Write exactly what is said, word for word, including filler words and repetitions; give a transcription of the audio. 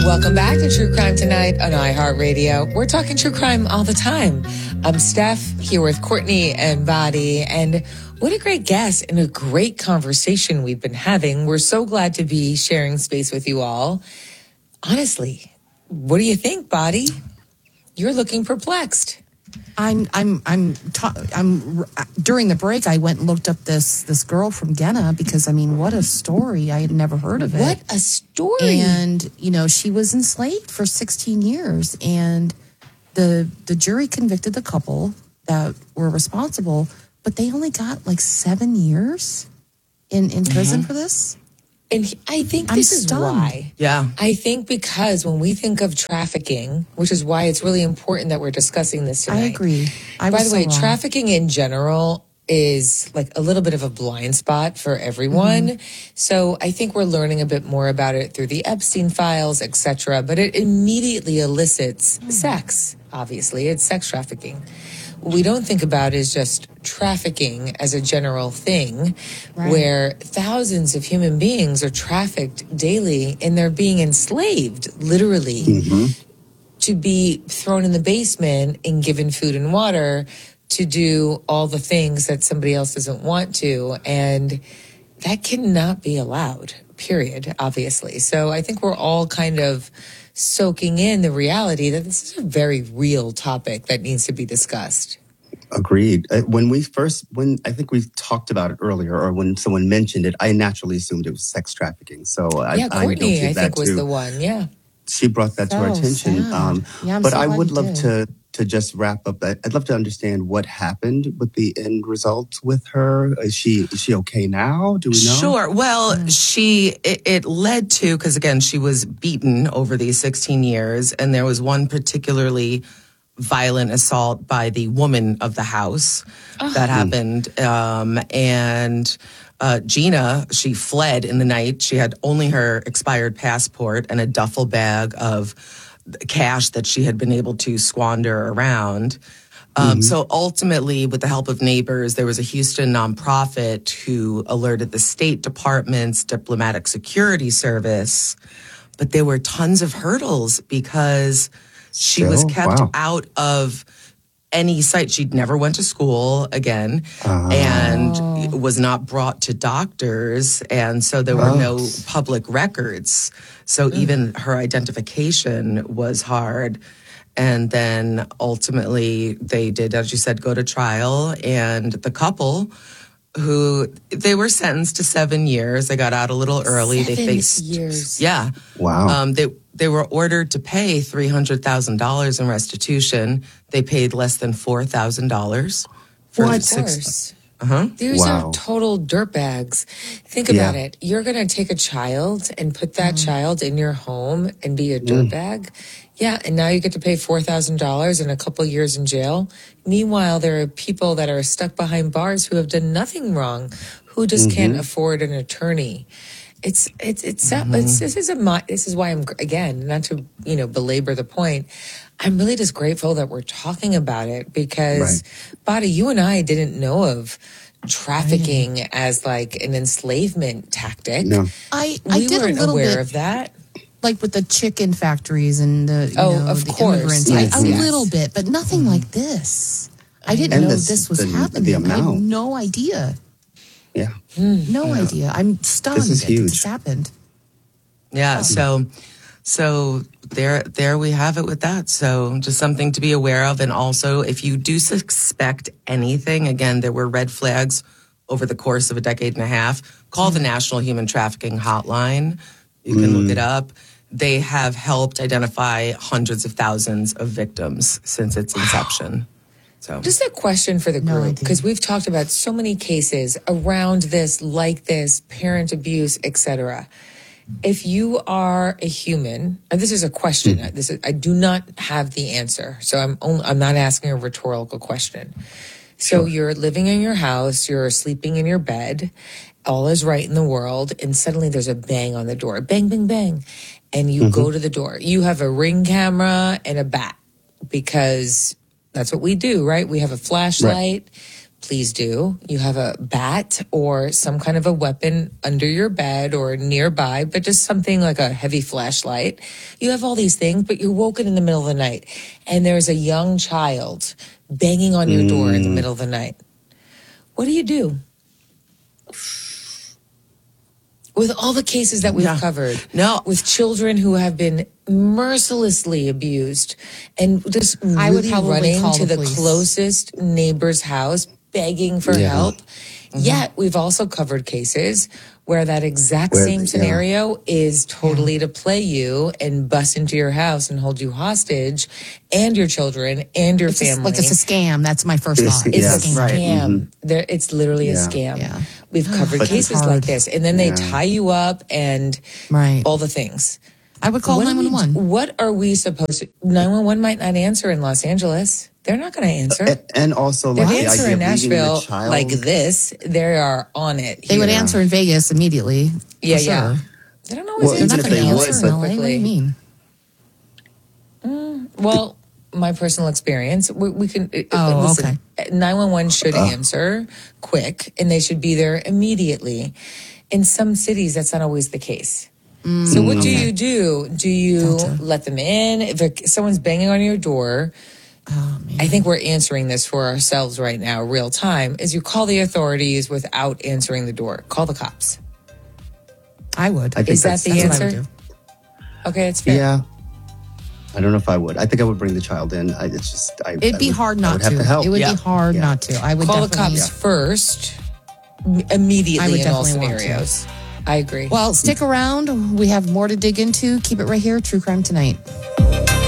Welcome back to True Crime Tonight on iHeartRadio. We're talking true crime all the time. I'm Steph, here with Courtney and Badi, and what a great guest and a great conversation we've been having. We're so glad to be sharing space with you all. Honestly, what do you think, Badi? You're looking perplexed. I'm, I'm, I'm, ta- I'm, during the break, I went and looked up this, this girl from Ghana because, I mean, what a story. I had never heard of it. What a story. And, you know, she was enslaved for sixteen years, and the, the jury convicted the couple that were responsible, but they only got like seven years in, in prison mm-hmm. for this. And he, I think I'm this is stunned. why. Yeah. I think because when we think of trafficking, which is why it's really important that we're discussing this tonight. I agree. I By was the way, so wrong. trafficking in general is like a little bit of a blind spot for everyone. Mm-hmm. So I think we're learning a bit more about it through the Epstein files, et cetera. But it immediately elicits mm-hmm. sex. Obviously, it's sex trafficking. What we don't think about is just trafficking as a general thing, right, where thousands of human beings are trafficked daily and they're being enslaved, literally, mm-hmm. to be thrown in the basement and given food and water to do all the things that somebody else doesn't want to. And that cannot be allowed, period, obviously. So I think we're all kind of soaking in the reality that this is a very real topic that needs to be discussed. Agreed. Uh, when we first, when I think we talked about it earlier, or when someone mentioned it, I naturally assumed it was sex trafficking. So I, yeah, Courtney, I, I think was too. the one. Yeah, she brought that so to our attention. Sad. Um, yeah, I'm but so I glad would you love did. to to just wrap up. I'd love to understand what happened with the end result with her. Is she is she okay now? Do we know? Sure. Well, mm. she it, it led to, because again, she was beaten over these sixteen years, and there was one particularly violent assault by the woman of the house oh. that happened. Um, and uh, Gina, she fled in the night. She had only her expired passport and a duffel bag of cash that she had been able to squander around. Um, mm-hmm. So ultimately, with the help of neighbors, there was a Houston nonprofit who alerted the State Department's Diplomatic Security Service. But there were tons of hurdles because she Still? was kept wow. out of any site. She'd never went to school again uh, and was not brought to doctors. And so there were oh. no public records. So mm. even her identification was hard. And then ultimately they did, as you said, go to trial. And the couple who, they were sentenced to seven years. They got out a little early. Seven they faced years. Yeah. Wow. Um, they They were ordered to pay three hundred thousand dollars in restitution. They paid less than four thousand dollars. For well, of course. Uh-huh. These wow. are total dirtbags. Think yeah. about it. You're going to take a child and put that mm. child in your home and be a dirtbag? Mm. Yeah, and now you get to pay four thousand dollars and a couple years in jail. Meanwhile, there are people that are stuck behind bars who have done nothing wrong, who just mm-hmm. can't afford an attorney. It's it's it's, mm-hmm. it's this is a this is why I'm again not to you know belabor the point. I'm really just grateful that we're talking about it because, right. Badi, you and I didn't know of trafficking right. as like an enslavement tactic. No, I we I did weren't a little aware bit, of that. Like with the chicken factories and the you oh know, of the course immigrants. yes, I, a yes. little bit, but nothing mm-hmm. like this. I didn't and know this, this was the, happening. The amount. I had no idea. Yeah, mm. no yeah. idea. I'm stunned this is that huge. this happened. Yeah, oh. so so there there we have it with that. So just something to be aware of. And also, if you do suspect anything, again, there were red flags over the course of a decade and a half, call mm. the National Human Trafficking Hotline. You can mm. look it up. They have helped identify hundreds of thousands of victims since its inception. So, just a question for the group, because no we've talked about so many cases around this, like this, parent abuse, et cetera. If you are a human, and this is a question, mm. this is, I do not have the answer, so I'm only, I'm not asking a rhetorical question. So sure. You're living in your house, you're sleeping in your bed, all is right in the world, and suddenly there's a bang on the door, bang, bang, bang, and you mm-hmm. go to the door. You have a Ring camera and a bat, because that's what we do, right? We have a flashlight. Right. please do. You have a bat or some kind of a weapon under your bed or nearby, but just something like a heavy flashlight. You have all these things, but you're woken in the middle of the night and there's a young child banging on your door in the middle of the night. What do you do? With all the cases that we've Yeah. covered, No. with children who have been mercilessly abused and just I would really probably running call to the the police. closest neighbor's house, begging for Yeah. help. Yet we've also covered cases where that exact Where- same yeah. scenario is totally to play you and bust into your house and hold you hostage and your children and your It's just family. like it's a scam. That's my first It's- thought. It's Yes. a scam. Right. Mm-hmm. There, it's literally a Yeah. scam. Yeah. We've covered But- cases Hard. like this, and then they Yeah. tie you up and Right. all the things. I would call What do we nine one do- one. What are we supposed to? nine one one might not answer in Los Angeles. They're not going to answer. And, and also, They like the answer idea in of leaving the Nashville child, like this. They are on it. They would here. answer in Vegas immediately. Yeah, for sure. yeah. They don't always Well, They're answer not even going if to they would, answer in but- L A. What do you mean? Well, my personal experience, we, we can. uh, Oh, listen, nine one one should answer quick, and they should be there immediately. In some cities, that's not always the case. So what do you do? Do you Gotcha. let them in? If a, someone's banging on your door, Oh, man. I think we're answering this for ourselves right now, real time, is you call the authorities without answering the door. Call the cops. I would. I think Is that that's- the That's what I answer? would do. Okay, it's fair. Yeah. I don't know if I would. I think I would bring the child in. I, it's just, I, It'd I be would- hard I not would to. have to help. It would Yeah. be hard Yeah. not to. I would Call the definitely. cops first, m- immediately I would in all definitely want to. scenarios. I agree. Well, stick around. We have more to dig into. Keep it right here. True Crime Tonight.